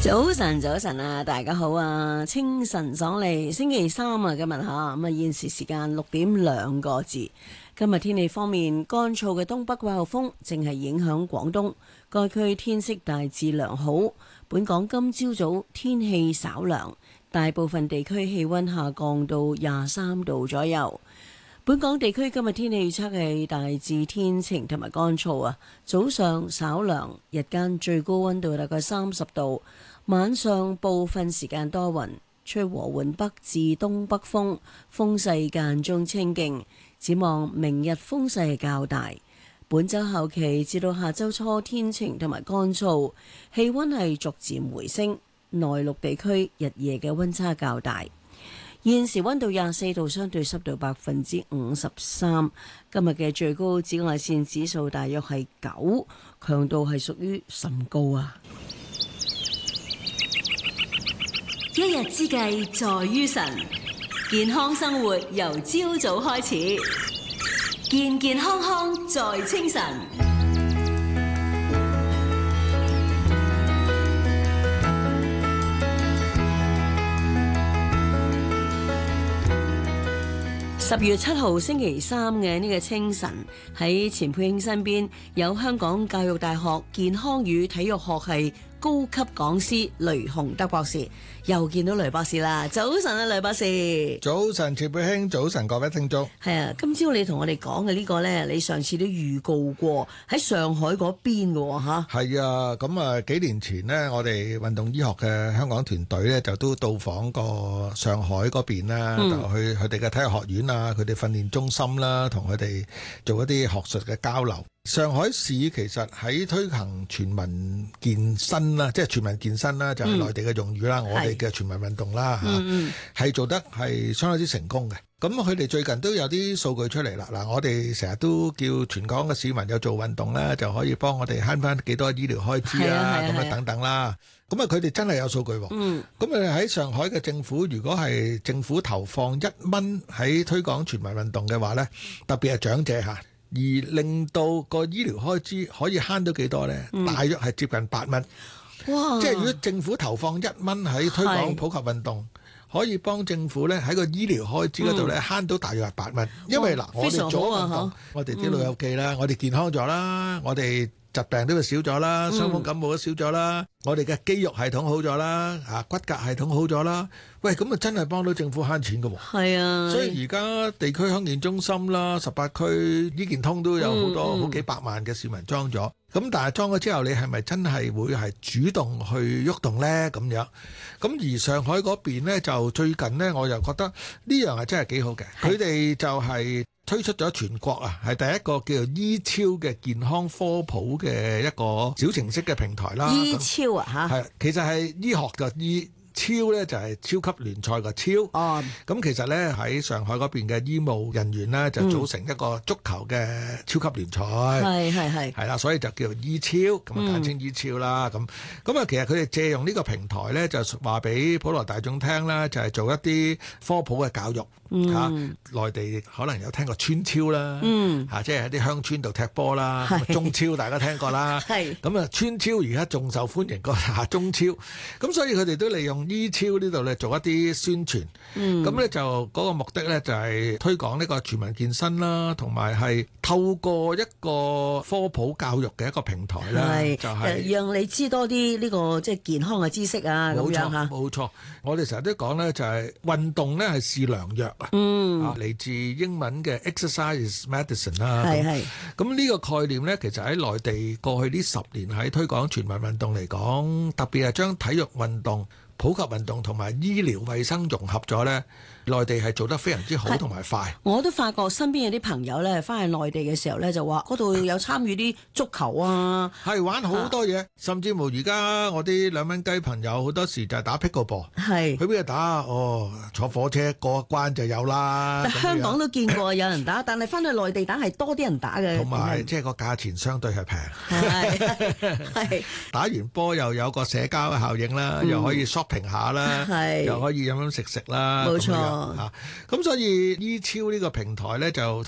早晨啊，大家好啊！清晨爽利，星期三啊，今日現時時間6:02。今日天氣方面，乾燥嘅東北季候風正係影響廣東，該區天色大致良好。本港今朝早天氣稍涼，大部分地區氣溫下降到23度左右。本港地區今日天氣預測係大致天晴同埋乾燥啊，早上稍涼，日間最高溫度大概30度。晚上部分時間多雲，吹和緩北至東北風，風勢間中清勁。展望明日風勢較大，本週後期至到下週初天晴同埋乾燥，氣溫係逐漸回升。內陸地區日夜嘅溫差較大。現時溫度24度，相對濕度53%。今日嘅最高紫外線指數大約係9，強度係屬於甚高啊！ 一日之計在於晨，健康生活由朝早開始，健健康康在清晨。 10月7號星期三嘅呢個清晨，喺錢佩卿身邊有香港教育大學健康與體育學系高級講師雷雄德博士。又見到雷博士啦，早晨啊，雷博士。 早晨，錢佩卿，早晨各位聽眾。 係啊，今朝你同我哋講嘅呢個呢，你上次都預告過喺上海嗰邊嘅吓。 係啊，咁啊幾年前呢，我哋運動醫學嘅香港團隊呢，就都到訪過上海嗰邊啦，就去佢哋嘅體育學院啊，佢哋訓練中心啦，同佢哋做一啲學術嘅交流。上海市其實喺推行全民健身啦，即係全民健身啦，就係內地嘅用語啦，我哋嘅全民運動啦嚇，係做得係相當之成功嘅。咁佢哋最近都有啲數據出嚟啦。嗱，我哋成日都叫全港嘅市民有做運動咧，就可以幫我哋慳翻幾多醫療開支啊，咁啊等等啦。咁啊，佢哋真係有數據喎。咁啊喺上海嘅政府，如果係政府投放1蚊喺推廣全民運動嘅話咧，特別係長者嚇。而令到個醫療開支可以慳到幾多呢？大約係接近8蚊。哇！即係如果政府投放1蚊喺推廣普及運動，可以幫政府呢喺個醫療開支嗰度呢慳到大約係8蚊。因為嗱，我哋做運動，我哋啲老友記啦，我哋健康咗啦，我哋疾病都會少咗啦，傷風感冒都少咗啦，我哋嘅肌肉系統好咗啦，骨骼系統好咗啦。喂，咁啊真係幫到政府慳錢㗎喎。係啊，所以而家地區康健中心啦，18區醫健通都有好多好幾百萬嘅市民裝咗。咁但係裝咗之後，你係咪真係會係主動去喐動呢？咁樣咁而上海嗰邊呢，就最近呢，我又覺得呢樣係真係幾好嘅。佢哋就係推出咗全國啊，係第一個叫做醫超嘅健康科普嘅一個小程式嘅平台啦。醫超啊嚇，係其實係醫學嘅醫。超呢就係超級聯賽個超，咁其實呢，喺上海嗰邊嘅醫務人員呢，就組成一個足球嘅超級聯賽，係啦，所以就叫做醫超，咁啊簡稱醫超啦。咁啊，其實佢哋借用呢個平台呢，就話俾普羅大眾聽啦，就係做一啲科普嘅教育。內地可能有聽過村超啦，即係喺啲鄉村度踢波啦，中超大家聽過啦，咁啊村超而家仲受歡迎過中超，咁所以佢哋都利用醫超呢度咧做一啲宣傳，咁咧就嗰個目的咧就係推廣呢個全民健身啦，同埋係透過一個科普教育嘅一個平台啦，就係讓你知多啲呢個即係健康嘅知識啊，咁樣嚇。冇錯， 我哋成日都講咧就係運動咧係是良藥。嚟自英文嘅 exercise is medicine 啦。咁呢個概念呢，其實喺內地過去呢10年喺推廣全民運動嚟講，特別係將體育運動、普及運動同埋醫療衛生融合咗呢，內地係做得非常之好同埋快。 我都發覺身邊有啲朋友呢，翻去內地嘅時候呢，就話嗰度有參與啲足球啊， 係玩好多嘢，甚至乎而家我啲2蚊雞朋友好多時就係打 pickleball，去邊度打？坐火車過一關就有啦。 香港都見過有人打，但係翻去內地打係多啲人打嘅， 同埋即係個價錢相對係平。係打完波又有個社交嘅效應啦，又可以 shopping 下啦，又可以飲飲食食啦。冇錯。咁所以醫超呢個平台呢，就